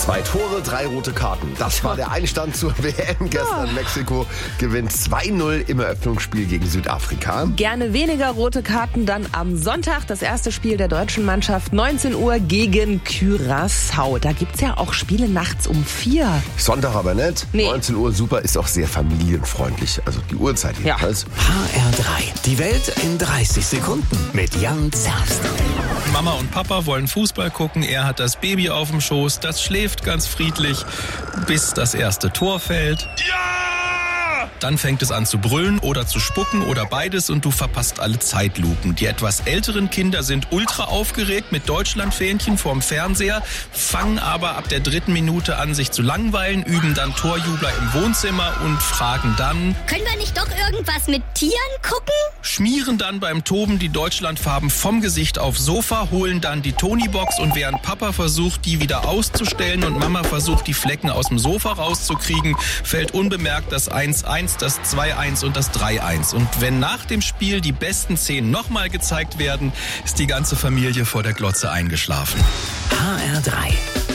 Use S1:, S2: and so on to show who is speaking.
S1: 2 Tore, 3 rote Karten. Das war der Einstand zur WM gestern. Mexiko gewinnt 2-0 im Eröffnungsspiel gegen Südafrika.
S2: Gerne weniger rote Karten dann am Sonntag. Das erste Spiel der deutschen Mannschaft, 19 Uhr gegen Curaçao. Da gibt's ja auch Spiele nachts um 4.
S1: Sonntag aber nicht.
S2: Nee.
S1: 19 Uhr, super, ist auch sehr familienfreundlich. Also die Uhrzeit jedenfalls.
S3: HR3. Die Welt in 30 Sekunden mit Jan Zerbst.
S4: Mama und Papa wollen Fußball gucken. Er hat das Baby auf dem Schoß. Das schläft ganz friedlich, bis das erste Tor fällt. Ja! Dann fängt es an zu brüllen oder zu spucken oder beides und du verpasst alle Zeitlupen. Die etwas älteren Kinder sind ultra aufgeregt mit Deutschlandfähnchen vorm Fernseher, fangen aber ab der 3. Minute an, sich zu langweilen, üben dann Torjubler im Wohnzimmer und fragen dann:
S5: Können wir nicht doch irgendwas mit Tieren gucken?
S4: Schmieren dann beim Toben die Deutschlandfarben vom Gesicht aufs Sofa, holen dann die Tony-Box und während Papa versucht, die wieder auszustellen und Mama versucht, die Flecken aus dem Sofa rauszukriegen, fällt unbemerkt das 1-1, das 2-1 und das 3-1. Und wenn nach dem Spiel die besten Szenen nochmal gezeigt werden, ist die ganze Familie vor der Glotze eingeschlafen.
S3: HR3.